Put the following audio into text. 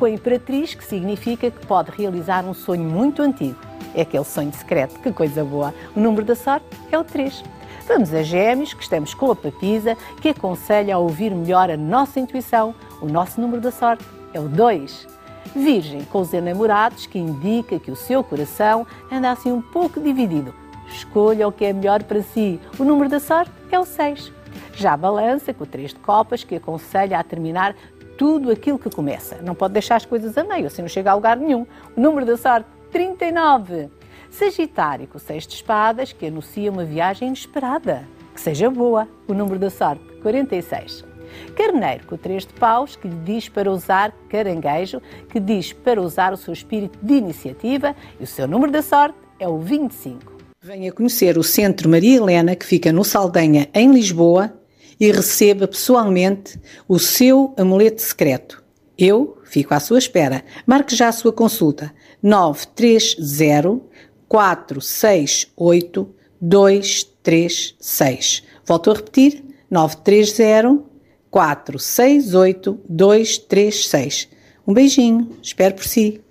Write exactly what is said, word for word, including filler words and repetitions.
com a Imperatriz, que significa que pode realizar um sonho muito antigo. É aquele sonho secreto, que coisa boa. O número da sorte é o três. Vamos a Gêmeos, que estamos com a Papisa, que aconselha a ouvir melhor a nossa intuição. O nosso número da sorte é o dois. Virgem, com os enamorados, que indica que o seu coração anda assim um pouco dividido. Escolha o que é melhor para si. O número da sorte é o seis. Já Balança, com o três de copas, que aconselha a terminar tudo aquilo que começa. Não pode deixar as coisas a meio, assim não chega a lugar nenhum. O número da sorte, trinta e nove. Sagitário, com o seis de espadas, que anuncia uma viagem inesperada. Que seja boa. O número da sorte, quarenta e seis. Carneiro, com o três de paus, que lhe diz para usar caranguejo, que diz para usar o seu espírito de iniciativa, e o seu número da sorte é o vinte e cinco. Venha conhecer o Centro Maria Helena, que fica no Saldanha, em Lisboa, e receba pessoalmente o seu amuleto secreto. Eu fico à sua espera. Marque já a sua consulta. nove três zero, quatro seis oito, dois três seis. Volto a repetir. nove três zero, quatro seis oito, dois três seis. Um beijinho. Espero por si.